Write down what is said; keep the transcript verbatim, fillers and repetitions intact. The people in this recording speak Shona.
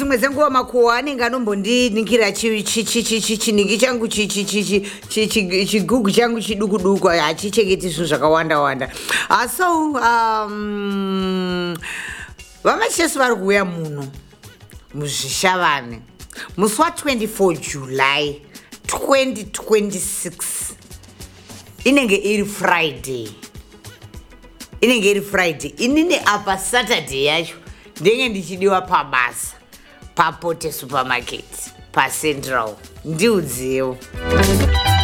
dzimwe dzenguva makuhwa anenge anombondiningira chiniki changu chigugu changu chiduku-duku hachichengeti zvinhu zvakawanda-wanda. So um, vamachesu vari kuuya muno muzvishavane musi wa-twenty-four July twenty twenty-six inenge iri Friday. Inenge iri Friday. Inini apa Saturday yacho ndenge ndichidiwa pabasa paPote Supermarket paCentral. Ndiudziwo.